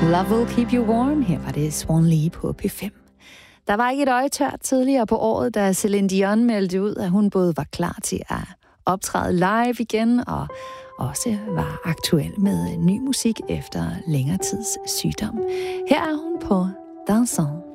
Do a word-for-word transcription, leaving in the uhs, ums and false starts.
Love Will Keep You Warm. Her var det Swan Lee på P fem. Der var ikke et øje tørt tidligere på året, da Celine Dion meldte ud, at hun både var klar til at optræde live igen, og også var aktuel med ny musik efter længere tids sygdom. Her er hun på Dansant.